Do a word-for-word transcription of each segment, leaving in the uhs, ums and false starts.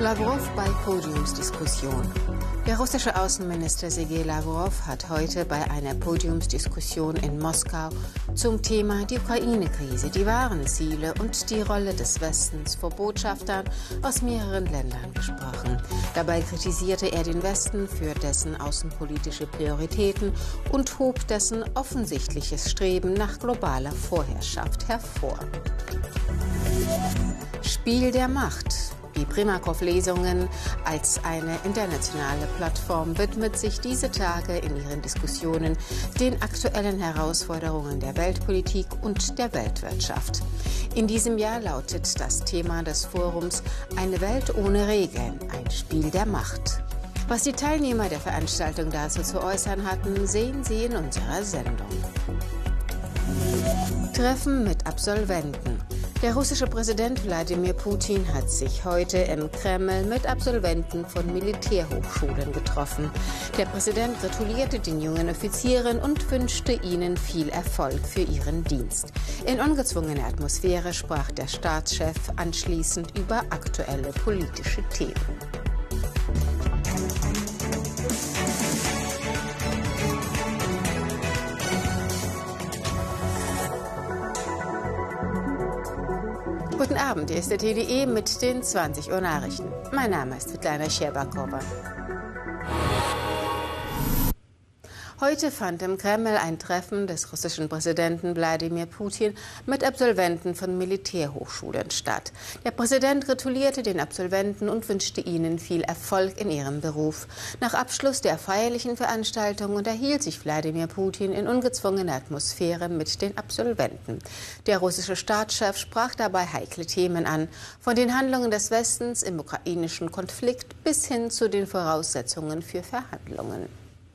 Lawrow bei Podiumsdiskussion. Der russische Außenminister Sergei Lawrow hat heute bei einer Podiumsdiskussion in Moskau zum Thema die Ukraine-Krise, die wahren Ziele und die Rolle des Westens vor Botschaftern aus mehreren Ländern gesprochen. Dabei kritisierte er den Westen für dessen außenpolitische Prioritäten und hob dessen offensichtliches Streben nach globaler Vorherrschaft hervor. Spiel der Macht. Die Primakow-Lesungen als eine internationale Plattform widmet sich diese Tage in ihren Diskussionen den aktuellen Herausforderungen der Weltpolitik und der Weltwirtschaft. In diesem Jahr lautet das Thema des Forums Eine Welt ohne Regeln, ein Spiel der Macht. Was die Teilnehmer der Veranstaltung dazu zu äußern hatten, sehen Sie in unserer Sendung. Treffen mit Absolventen. Der russische Präsident Wladimir Putin hat sich heute im Kreml mit Absolventen von Militärhochschulen getroffen. Der Präsident gratulierte den jungen Offizieren und wünschte ihnen viel Erfolg für ihren Dienst. In ungezwungener Atmosphäre sprach der Staatschef anschließend über aktuelle politische Themen. Guten Abend, hier ist der T D E mit den zwanzig Uhr Nachrichten. Mein Name ist Svetlana Scherbakova. Heute fand im Kreml ein Treffen des russischen Präsidenten Wladimir Putin mit Absolventen von Militärhochschulen statt. Der Präsident gratulierte den Absolventen und wünschte ihnen viel Erfolg in ihrem Beruf. Nach Abschluss der feierlichen Veranstaltung unterhielt sich Wladimir Putin in ungezwungener Atmosphäre mit den Absolventen. Der russische Staatschef sprach dabei heikle Themen an, von den Handlungen des Westens im ukrainischen Konflikt bis hin zu den Voraussetzungen für Verhandlungen.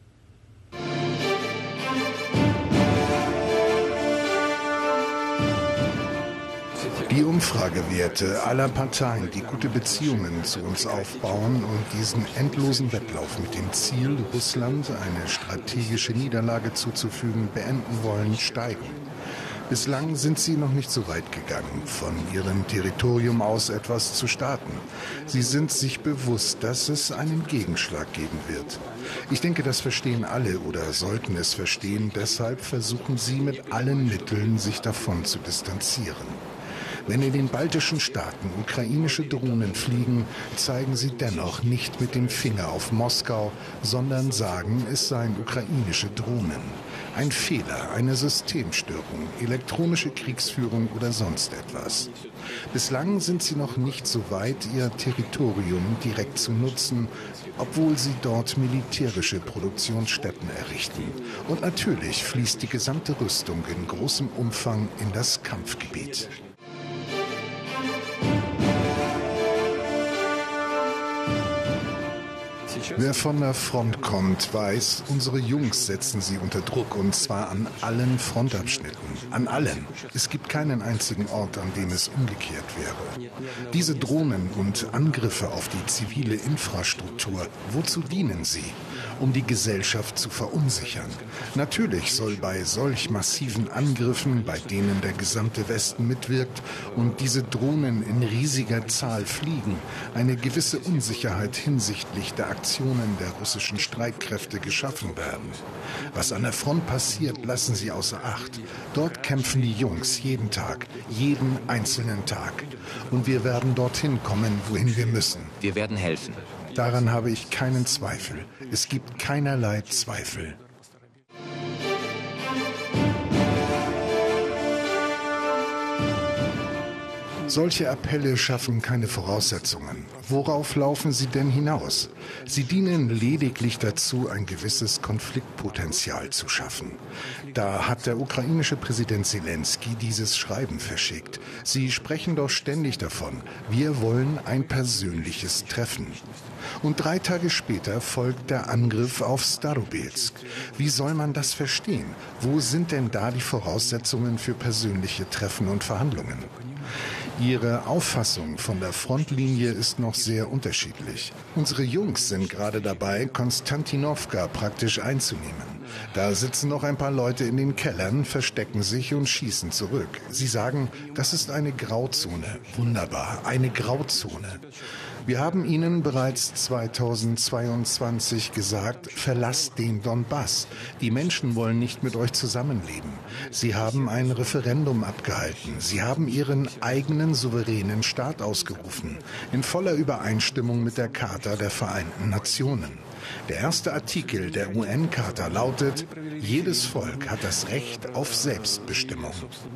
Die Umfragewerte aller Parteien, die gute Beziehungen zu uns aufbauen und diesen endlosen Wettlauf mit dem Ziel, Russland eine strategische Niederlage zuzufügen, beenden wollen, steigen. Bislang sind sie noch nicht so weit gegangen, von ihrem Territorium aus etwas zu starten. Sie sind sich bewusst, dass es einen Gegenschlag geben wird. Ich denke, das verstehen alle oder sollten es verstehen. Deshalb versuchen sie mit allen Mitteln, sich davon zu distanzieren. Wenn in den baltischen Staaten ukrainische Drohnen fliegen, zeigen sie dennoch nicht mit dem Finger auf Moskau, sondern sagen, es seien ukrainische Drohnen. Ein Fehler, eine Systemstörung, elektronische Kriegsführung oder sonst etwas. Bislang sind sie noch nicht so weit, ihr Territorium direkt zu nutzen, obwohl sie dort militärische Produktionsstätten errichten. Und natürlich fließt die gesamte Rüstung in großem Umfang in das Kampfgebiet. Wer von der Front kommt, weiß, unsere Jungs setzen sie unter Druck, und zwar an allen Frontabschnitten. An allen. Es gibt keinen einzigen Ort, an dem es umgekehrt wäre. Diese Drohnen und Angriffe auf die zivile Infrastruktur, wozu dienen sie? Um die Gesellschaft zu verunsichern. Natürlich soll bei solch massiven Angriffen, bei denen der gesamte Westen mitwirkt und diese Drohnen in riesiger Zahl fliegen, eine gewisse Unsicherheit hinsichtlich der Aktionen der russischen Streitkräfte geschaffen werden. Was an der Front passiert, lassen Sie außer Acht. Dort kämpfen die Jungs jeden Tag, jeden einzelnen Tag. Und wir werden dorthin kommen, wohin wir müssen. Wir werden helfen. Daran habe ich keinen Zweifel. Es gibt keinerlei Zweifel. Solche Appelle schaffen keine Voraussetzungen. Worauf laufen sie denn hinaus? Sie dienen lediglich dazu, ein gewisses Konfliktpotenzial zu schaffen. Da hat der ukrainische Präsident Zelensky dieses Schreiben verschickt. Sie sprechen doch ständig davon, wir wollen ein persönliches Treffen. Und drei Tage später folgt der Angriff auf Starobelsk. Wie soll man das verstehen? Wo sind denn da die Voraussetzungen für persönliche Treffen und Verhandlungen? Ihre Auffassung von der Frontlinie ist noch sehr unterschiedlich. Unsere Jungs sind gerade dabei, Konstantinowka praktisch einzunehmen. Da sitzen noch ein paar Leute in den Kellern, verstecken sich und schießen zurück. Sie sagen, das ist eine Grauzone. Wunderbar, eine Grauzone. Wir haben ihnen bereits zweitausendzweiundzwanzig gesagt, verlasst den Donbass. Die Menschen wollen nicht mit euch zusammenleben. Sie haben ein Referendum abgehalten. Sie haben ihren eigenen souveränen Staat ausgerufen, in voller Übereinstimmung mit der Charta der Vereinten Nationen. Der erste Artikel der U N-Charta lautet, jedes Volk hat das Recht auf Selbstbestimmung.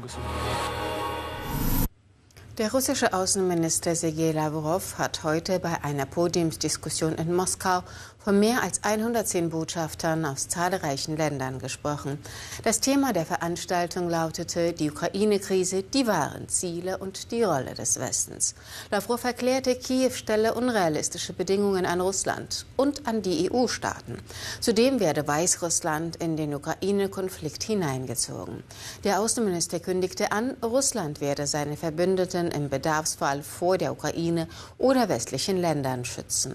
Der russische Außenminister Sergei Lawrow hat heute bei einer Podiumsdiskussion in Moskau von mehr als hundertzehn Botschaftern aus zahlreichen Ländern gesprochen. Das Thema der Veranstaltung lautete die Ukraine-Krise, die wahren Ziele und die Rolle des Westens. Lawrow erklärte, Kiew stelle unrealistische Bedingungen an Russland und an die E U-Staaten. Zudem werde Weißrussland in den Ukraine-Konflikt hineingezogen. Der Außenminister kündigte an, Russland werde seine Verbündeten im Bedarfsfall vor der Ukraine oder westlichen Ländern schützen.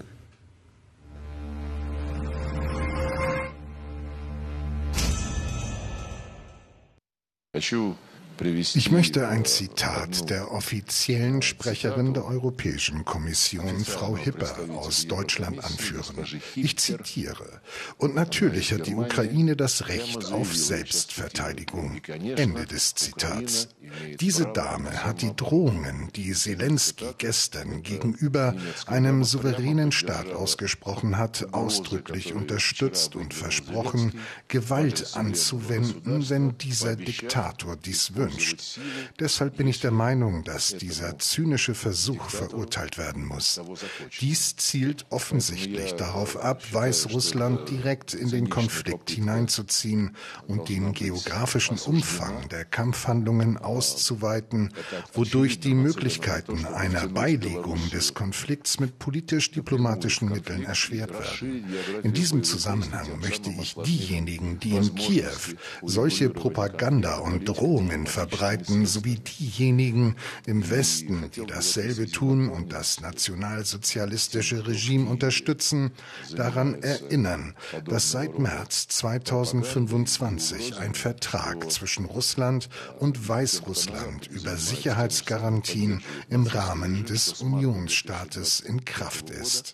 Ich möchte ein Zitat der offiziellen Sprecherin der Europäischen Kommission, Frau Hipper, aus Deutschland anführen. Ich zitiere: Und natürlich hat die Ukraine das Recht auf Selbstverteidigung. Ende des Zitats. Diese Dame hat die Drohungen, die Zelensky gestern gegenüber einem souveränen Staat ausgesprochen hat, ausdrücklich unterstützt und versprochen, Gewalt anzuwenden, wenn dieser Diktator dies wünscht. Deshalb bin ich der Meinung, dass dieser zynische Versuch verurteilt werden muss. Dies zielt offensichtlich darauf ab, Weißrussland direkt in den Konflikt hineinzuziehen und den geografischen Umfang der Kampfhandlungen auszuweiten, wodurch die Möglichkeiten einer Beilegung des Konflikts mit politisch-diplomatischen Mitteln erschwert werden. In diesem Zusammenhang möchte ich diejenigen, die in Kiew solche Propaganda und Drohungen verbreiten, sowie diejenigen im Westen, die dasselbe tun und das nationalsozialistische Regime unterstützen, daran erinnern, dass seit März zweitausendfünfundzwanzig ein Vertrag zwischen Russland und Weißrussland über Sicherheitsgarantien im Rahmen des Unionsstaates in Kraft ist.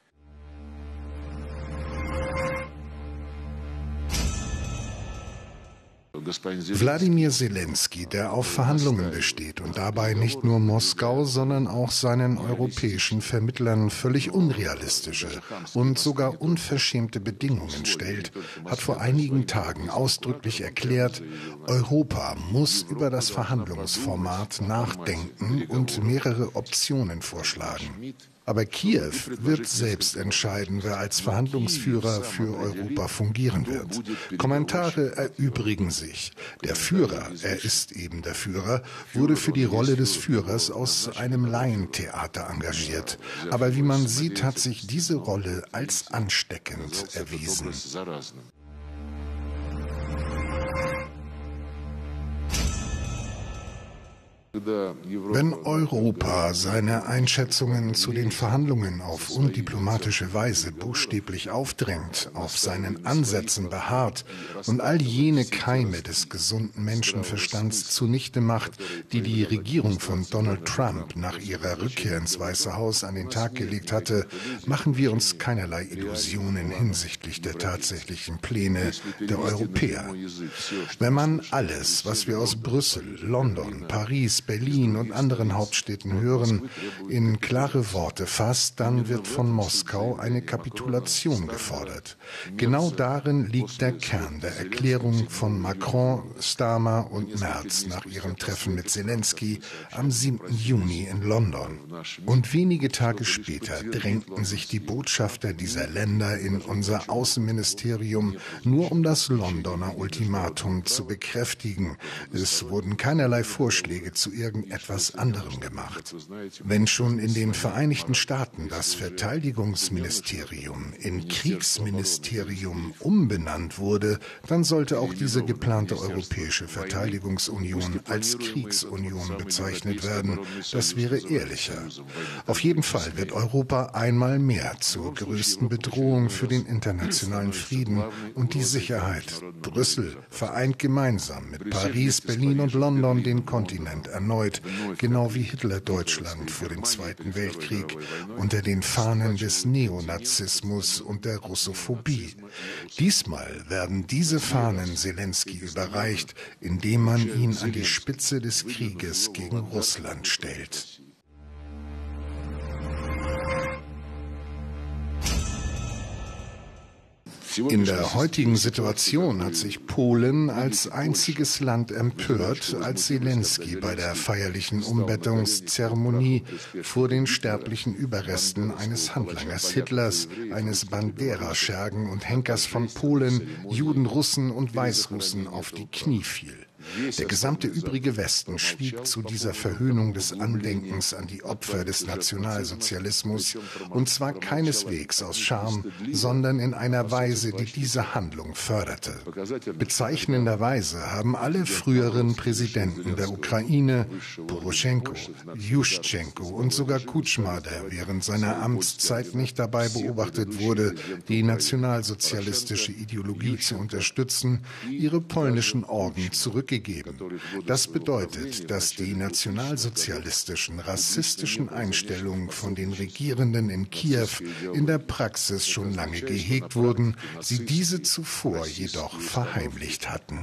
Wladimir Zelensky, der auf Verhandlungen besteht und dabei nicht nur Moskau, sondern auch seinen europäischen Vermittlern völlig unrealistische und sogar unverschämte Bedingungen stellt, hat vor einigen Tagen ausdrücklich erklärt, Europa muss über das Verhandlungsformat nachdenken und mehrere Optionen vorschlagen. Aber Kiew wird selbst entscheiden, wer als Verhandlungsführer für Europa fungieren wird. Kommentare erübrigen sich. Der Führer, er ist eben der Führer, wurde für die Rolle des Führers aus einem Laientheater engagiert. Aber wie man sieht, hat sich diese Rolle als ansteckend erwiesen. Wenn Europa seine Einschätzungen zu den Verhandlungen auf undiplomatische Weise buchstäblich aufdrängt, auf seinen Ansätzen beharrt und all jene Keime des gesunden Menschenverstands zunichte macht, die die Regierung von Donald Trump nach ihrer Rückkehr ins Weiße Haus an den Tag gelegt hatte, machen wir uns keinerlei Illusionen hinsichtlich der tatsächlichen Pläne der Europäer. Wenn man alles, was wir aus Brüssel, London, Paris, Berlin und anderen Hauptstädten hören, in klare Worte fasst, dann wird von Moskau eine Kapitulation gefordert. Genau darin liegt der Kern der Erklärung von Macron, Starmer und Merz nach ihrem Treffen mit Zelensky am siebten Juni in London. Und wenige Tage später drängten sich die Botschafter dieser Länder in unser Außenministerium, nur um das Londoner Ultimatum zu bekräftigen. Es wurden keinerlei Vorschläge zu irgendetwas anderem gemacht. Wenn schon in den Vereinigten Staaten das Verteidigungsministerium in Kriegsministerium umbenannt wurde, dann sollte auch diese geplante Europäische Verteidigungsunion als Kriegsunion bezeichnet werden. Das wäre ehrlicher. Auf jeden Fall wird Europa einmal mehr zur größten Bedrohung für den internationalen Frieden und die Sicherheit. Brüssel vereint gemeinsam mit Paris, Berlin und London den Kontinent erneut. erneut, genau wie Hitler Deutschland vor dem Zweiten Weltkrieg, unter den Fahnen des Neonazismus und der Russophobie. Diesmal werden diese Fahnen Selenskyj überreicht, indem man ihn an die Spitze des Krieges gegen Russland stellt. In der heutigen Situation hat sich Polen als einziges Land empört, als Selenskyj bei der feierlichen Umbettungszeremonie vor den sterblichen Überresten eines Handlangers Hitlers, eines Bandera-Schergen und Henkers von Polen, Juden, Russen und Weißrussen auf die Knie fiel. Der gesamte übrige Westen schwieg zu dieser Verhöhnung des Andenkens an die Opfer des Nationalsozialismus, und zwar keineswegs aus Scham, sondern in einer Weise, die diese Handlung förderte. Bezeichnenderweise haben alle früheren Präsidenten der Ukraine, Poroschenko, Juschtschenko und sogar Kutschma, der während seiner Amtszeit nicht dabei beobachtet wurde, die nationalsozialistische Ideologie zu unterstützen, ihre polnischen Orden zurückgegeben. Das bedeutet, dass die nationalsozialistischen, rassistischen Einstellungen von den Regierenden in Kiew in der Praxis schon lange gehegt wurden, sie diese zuvor jedoch verheimlicht hatten.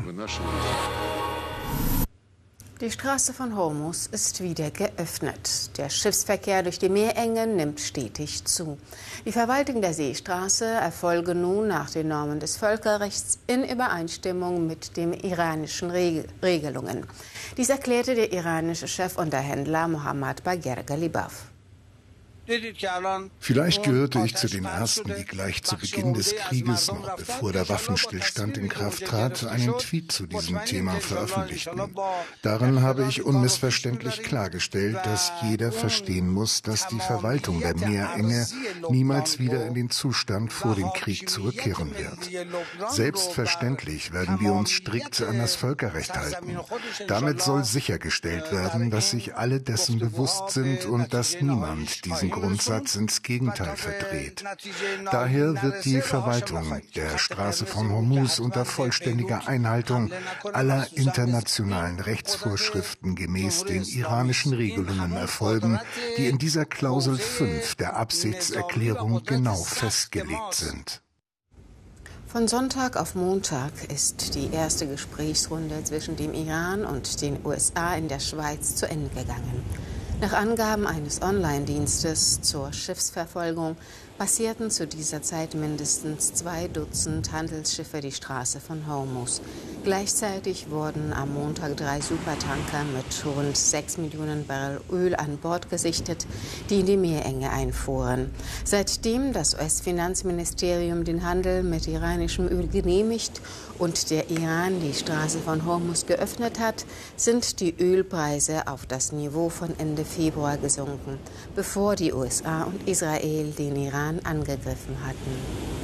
Die Straße von Hormuz ist wieder geöffnet. Der Schiffsverkehr durch die Meerengen nimmt stetig zu. Die Verwaltung der Seestraße erfolge nun nach den Normen des Völkerrechts in Übereinstimmung mit den iranischen Regelungen. Dies erklärte der iranische Chefunterhändler Mohammad Bagher Ghalibaf. Vielleicht gehörte ich zu den Ersten, die gleich zu Beginn des Krieges, noch bevor der Waffenstillstand in Kraft trat, einen Tweet zu diesem Thema veröffentlichten. Darin habe ich unmissverständlich klargestellt, dass jeder verstehen muss, dass die Verwaltung der Meerenge niemals wieder in den Zustand vor dem Krieg zurückkehren wird. Selbstverständlich werden wir uns strikt an das Völkerrecht halten. Damit soll sichergestellt werden, dass sich alle dessen bewusst sind und dass niemand diesen Grundsatz ins Gegenteil verdreht. Daher wird die Verwaltung der Straße von Hormuz unter vollständiger Einhaltung aller internationalen Rechtsvorschriften gemäß den iranischen Regelungen erfolgen, die in dieser Klausel fünf der Absichtserklärung genau festgelegt sind. Von Sonntag auf Montag ist die erste Gesprächsrunde zwischen dem Iran und den U S A in der Schweiz zu Ende gegangen. Nach Angaben eines Online-Dienstes zur Schiffsverfolgung passierten zu dieser Zeit mindestens zwei Dutzend Handelsschiffe die Straße von Hormuz. Gleichzeitig wurden am Montag drei Supertanker mit rund sechs Millionen Barrel Öl an Bord gesichtet, die in die Meerenge einfuhren. Seitdem das U S-Finanzministerium den Handel mit iranischem Öl genehmigt und der Iran die Straße von Hormuz geöffnet hat, sind die Ölpreise auf das Niveau von Ende Februar gesunken, bevor die U S A und Israel den Iran angegriffen hatten.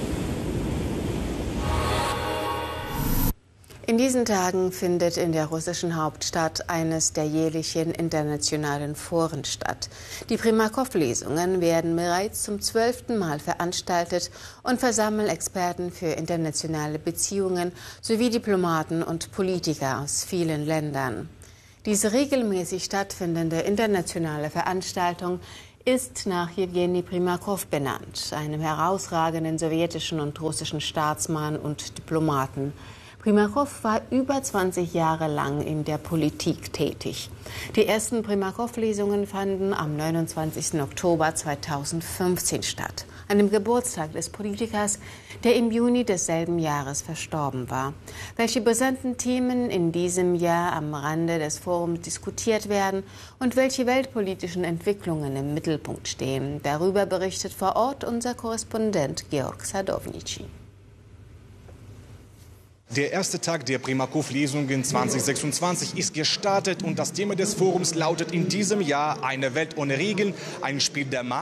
In diesen Tagen findet in der russischen Hauptstadt eines der jährlichen internationalen Foren statt. Die Primakow-Lesungen werden bereits zum zwölften Mal veranstaltet und versammeln Experten für internationale Beziehungen sowie Diplomaten und Politiker aus vielen Ländern. Diese regelmäßig stattfindende internationale Veranstaltung ist nach Jewgeni Primakow benannt, einem herausragenden sowjetischen und russischen Staatsmann und Diplomaten. Primakow war über zwanzig Jahre lang in der Politik tätig. Die ersten Primakow-Lesungen fanden am neunundzwanzigsten Oktober zweitausendfünfzehn statt, an dem Geburtstag des Politikers, der im Juni desselben Jahres verstorben war. Welche brisanten Themen in diesem Jahr am Rande des Forums diskutiert werden und welche weltpolitischen Entwicklungen im Mittelpunkt stehen, darüber berichtet vor Ort unser Korrespondent Georg Sadownici. Der erste Tag der Primakow-Lesungen zweitausendsechsundzwanzig ist gestartet und das Thema des Forums lautet in diesem Jahr eine Welt ohne Regeln, ein Spiel der Macht.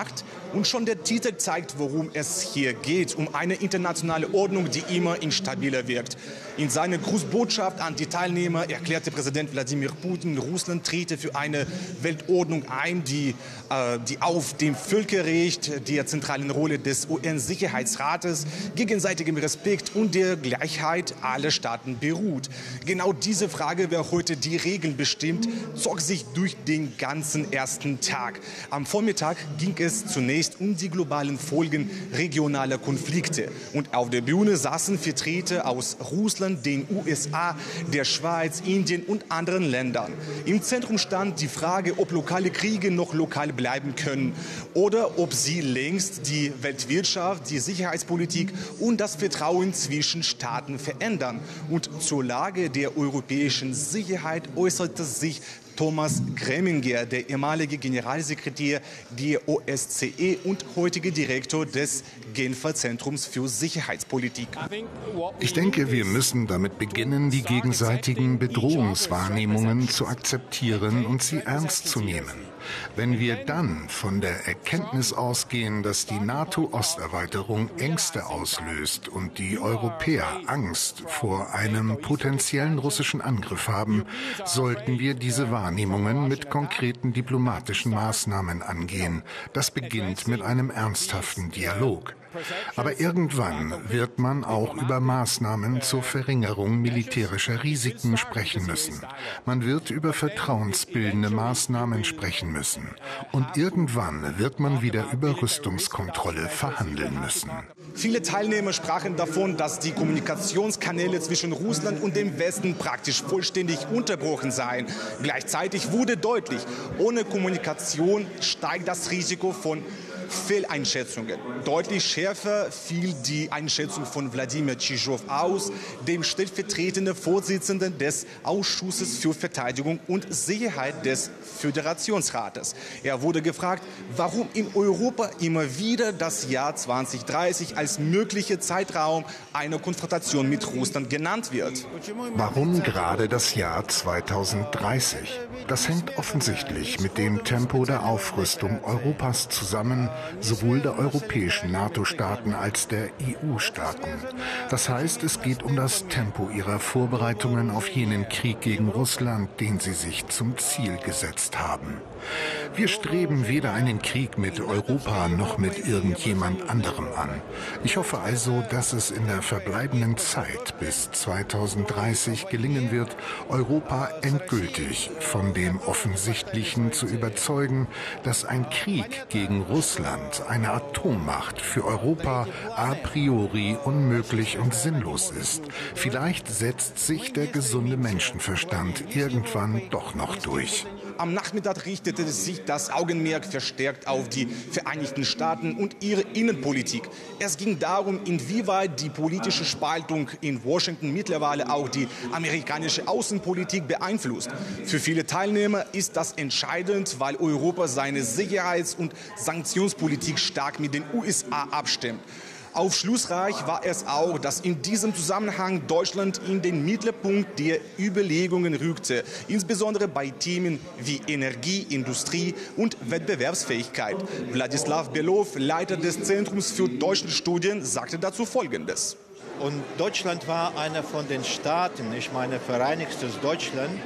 Und schon der Titel zeigt, worum es hier geht, um eine internationale Ordnung, die immer instabiler wirkt. In seiner Grußbotschaft an die Teilnehmer erklärte Präsident Wladimir Putin, Russland trete für eine Weltordnung ein, die, äh, die auf dem Völkerrecht, der zentralen Rolle des U N-Sicherheitsrates, gegenseitigem Respekt und der Gleichheit aller Staaten beruht. Genau diese Frage, wer heute die Regeln bestimmt, zog sich durch den ganzen ersten Tag. Am Vormittag ging es zunächst um die globalen Folgen regionaler Konflikte. Und auf der Bühne saßen Vertreter aus Russland, den U S A, der Schweiz, Indien und anderen Ländern. Im Zentrum stand die Frage, ob lokale Kriege noch lokal bleiben können oder ob sie längst die Weltwirtschaft, die Sicherheitspolitik und das Vertrauen zwischen Staaten verändern. Und zur Lage der europäischen Sicherheit äußerte sich Thomas Greminger, der ehemalige Generalsekretär der O S Z E und heutige Direktor des Genfer Zentrums für Sicherheitspolitik. Ich denke, wir müssen damit beginnen, die gegenseitigen Bedrohungswahrnehmungen zu akzeptieren und sie ernst zu nehmen. Wenn wir dann von der Erkenntnis ausgehen, dass die NATO-Osterweiterung Ängste auslöst und die Europäer Angst vor einem potenziellen russischen Angriff haben, sollten wir diese Wahrnehmungen mit konkreten diplomatischen Maßnahmen angehen. Das beginnt mit einem ernsthaften Dialog. Aber irgendwann wird man auch über Maßnahmen zur Verringerung militärischer Risiken sprechen müssen. Man wird über vertrauensbildende Maßnahmen sprechen müssen. Und irgendwann wird man wieder über Rüstungskontrolle verhandeln müssen. Viele Teilnehmer sprachen davon, dass die Kommunikationskanäle zwischen Russland und dem Westen praktisch vollständig unterbrochen seien. Gleichzeitig wurde deutlich, ohne Kommunikation steigt das Risiko von Fehleinschätzungen. Deutlich schärfer fiel die Einschätzung von Wladimir Tschitschow aus, dem stellvertretenden Vorsitzenden des Ausschusses für Verteidigung und Sicherheit des Föderationsrates. Er wurde gefragt, warum in Europa immer wieder das Jahr zwanzig dreißig als möglicher Zeitraum einer Konfrontation mit Russland genannt wird. Warum gerade das Jahr zweitausenddreißig? Das hängt offensichtlich mit dem Tempo der Aufrüstung Europas zusammen, sowohl der europäischen NATO-Staaten als der E U-Staaten. Das heißt, es geht um das Tempo ihrer Vorbereitungen auf jenen Krieg gegen Russland, den sie sich zum Ziel gesetzt haben. Wir streben weder einen Krieg mit Europa noch mit irgendjemand anderem an. Ich hoffe also, dass es in der verbleibenden Zeit bis zweitausenddreißig gelingen wird, Europa endgültig von dem Offensichtlichen zu überzeugen, dass ein Krieg gegen Russland, eine Atommacht, für Europa a priori unmöglich und sinnlos ist. Vielleicht setzt sich der gesunde Menschenverstand irgendwann doch noch durch. Am Nachmittag richtete sich das Augenmerk verstärkt auf die Vereinigten Staaten und ihre Innenpolitik. Es ging darum, inwieweit die politische Spaltung in Washington mittlerweile auch die amerikanische Außenpolitik beeinflusst. Für viele Teilnehmer ist das entscheidend, weil Europa seine Sicherheits- und Sanktionspolitik stark mit den U S A abstimmt. Aufschlussreich war es auch, dass in diesem Zusammenhang Deutschland in den Mittelpunkt der Überlegungen rückte, insbesondere bei Themen wie Energie, Industrie und Wettbewerbsfähigkeit. Wladislaw Belov, Leiter des Zentrums für Deutschlandstudien, sagte dazu Folgendes. Und Deutschland war einer von den Staaten, ich meine Vereinigtes Deutschland,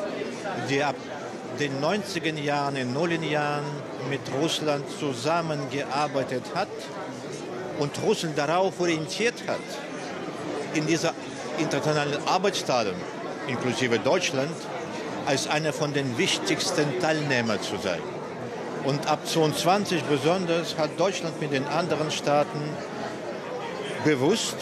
die ab den neunziger Jahren, in Nullerjahren mit Russland zusammengearbeitet hat und Russland darauf orientiert hat, in dieser internationalen Arbeitsstelle, inklusive Deutschland, als einer von den wichtigsten Teilnehmern zu sein. Und ab zweiundzwanzig besonders hat Deutschland mit den anderen Staaten bewusst